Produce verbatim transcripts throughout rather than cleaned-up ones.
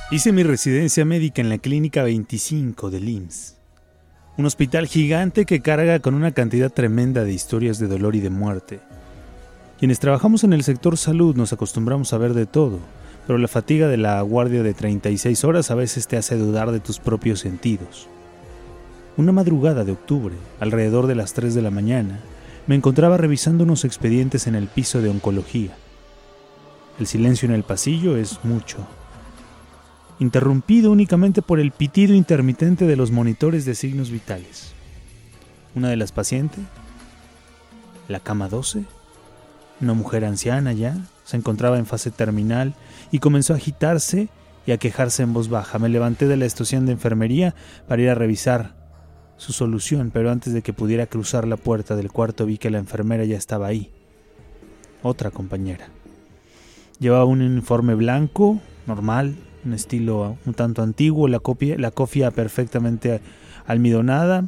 Hice mi residencia médica en la Clínica veinticinco del I M S S, un hospital gigante que carga con una cantidad tremenda de historias de dolor y de muerte. Quienes trabajamos en el sector salud nos acostumbramos a ver de todo, pero la fatiga de la guardia de treinta y seis horas a veces te hace dudar de tus propios sentidos. Una madrugada de octubre, alrededor de las tres de la mañana, me encontraba revisando unos expedientes en el piso de oncología. El silencio en el pasillo es mucho, interrumpido únicamente por el pitido intermitente de los monitores de signos vitales. Una de las pacientes, la cama doce, una mujer anciana ya, se encontraba en fase terminal y comenzó a agitarse y a quejarse en voz baja. Me levanté de la estación de enfermería para ir a revisar su solución, pero antes de que pudiera cruzar la puerta del cuarto vi que la enfermera ya estaba ahí. Otra compañera. Llevaba un uniforme blanco, normal, un estilo un tanto antiguo, la, copia, la cofia perfectamente almidonada.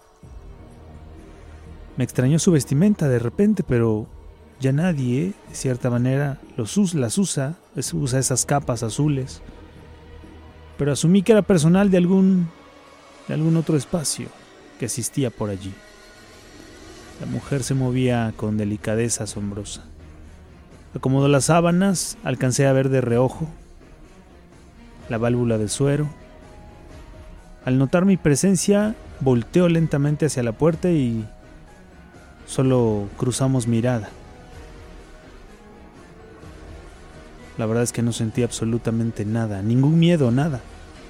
Me extrañó su vestimenta de repente, pero ya nadie, de cierta manera, los us, las usa, usa esas capas azules. Pero asumí que era personal de algún, de algún otro espacio que asistía por allí. La mujer se movía con delicadeza asombrosa. Acomodó las sábanas, alcancé a ver de reojo la válvula de suero. Al notar mi presencia, volteó lentamente hacia la puerta y solo cruzamos mirada. La verdad es que no sentí absolutamente nada, ningún miedo, nada.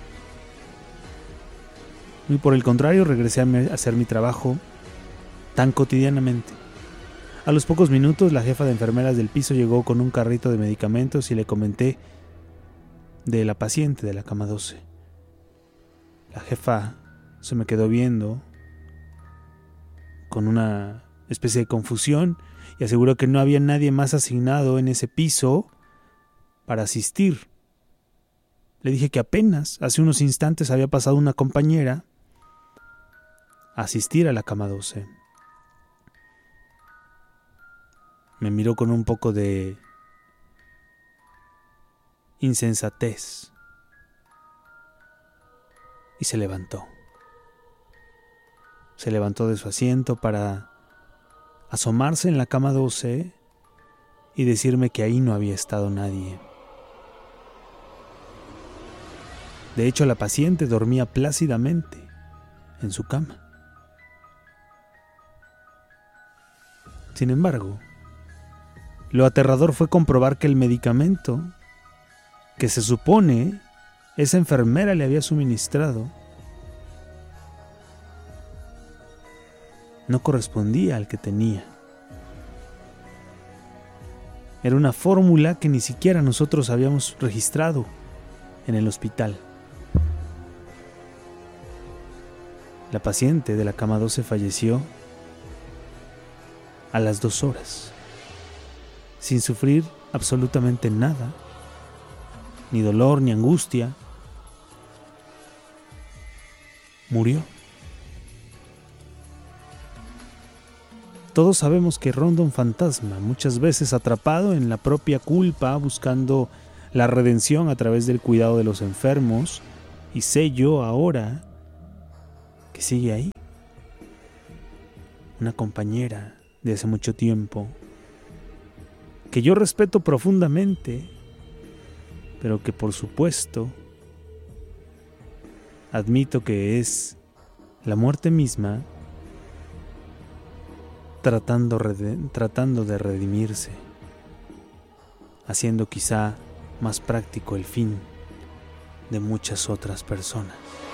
Y por el contrario, regresé a hacer mi trabajo tan cotidianamente. A los pocos minutos, la jefa de enfermeras del piso llegó con un carrito de medicamentos y le comenté de la paciente de la cama doce. La jefa se me quedó viendo con una especie de confusión y aseguró que no había nadie más asignado en ese piso para asistir. Le dije que apenas hace unos instantes había pasado una compañera a asistir a la cama doce. Me miró con un poco de insensatez y se levantó. Se levantó de su asiento para asomarse en la cama doce y decirme que ahí no había estado nadie. De hecho, la paciente dormía plácidamente en su cama. Sin embargo, lo aterrador fue comprobar que el medicamento que se supone esa enfermera le había suministrado no correspondía al que tenía. Era una fórmula que ni siquiera nosotros habíamos registrado en el hospital. La paciente de la cama doce falleció a las dos horas, sin sufrir absolutamente nada, ni dolor, ni angustia. Murió. Todos sabemos que ronda un fantasma, muchas veces atrapado en la propia culpa, buscando la redención a través del cuidado de los enfermos, y sé yo ahora que sigue ahí. Una compañera de hace mucho tiempo, que yo respeto profundamente, pero que por supuesto admito que es la muerte misma tratando, tratando de redimirse, haciendo quizá más práctico el fin de muchas otras personas.